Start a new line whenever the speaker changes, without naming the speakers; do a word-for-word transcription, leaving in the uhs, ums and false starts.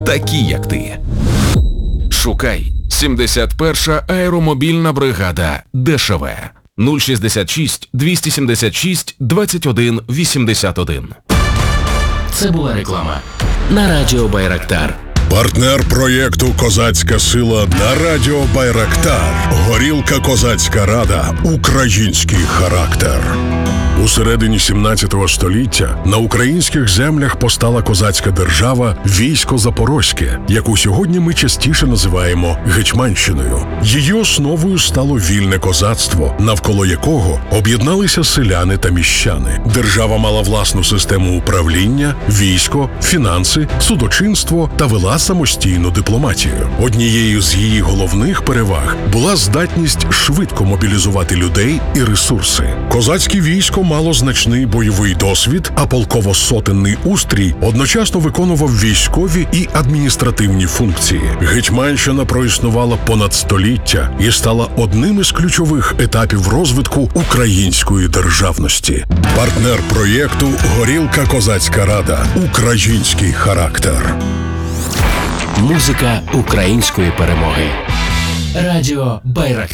такі як ти. Шукай сімдесят перша аеромобільна бригада ДШВ нуль шістдесят шість двісті сімдесят шість двадцять один вісімдесят один.
Це була реклама на радіо Байрактар.
Партнер проєкту «Козацька сила» на радіо Байрактар. Горілка «Козацька рада». Український характер. У середині сімнадцятого століття на українських землях постала козацька держава Військо Запорозьке, яку сьогодні ми частіше називаємо Гетьманщиною. Її основою стало вільне козацтво, навколо якого об'єдналися селяни та міщани. Держава мала власну систему управління, військо, фінанси, судочинство та вела самостійну дипломатію. Однією з її головних переваг була здатність швидко мобілізувати людей і ресурси. Козацьке військо мало значний бойовий досвід, а полково-сотенний устрій одночасно виконував військові і адміністративні функції. Гетьманщина проіснувала понад століття і стала одним із ключових етапів розвитку української державності. Партнер проєкту «Горілка Козацька рада». Український характер.
Музика української перемоги. Радіо Байрактар.